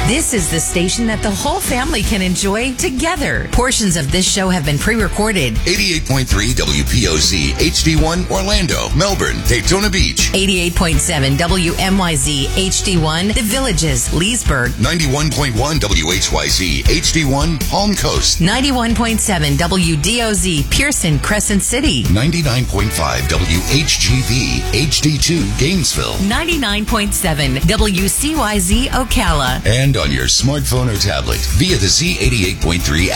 This is the station that the whole family can enjoy together. Portions of this show have been pre-recorded. 88.3 WPOZ HD1 Orlando, Melbourne, Daytona Beach. 88.7 WMYZ HD1 The Villages, Leesburg. 91.1 WHYZ HD1 Palm Coast. 91.7 WDOZ Pearson, Crescent City. 99.5 WHGV HD2 Gainesville. 99.7 WCYZ Ocala. And on your smartphone or tablet via the Z88.3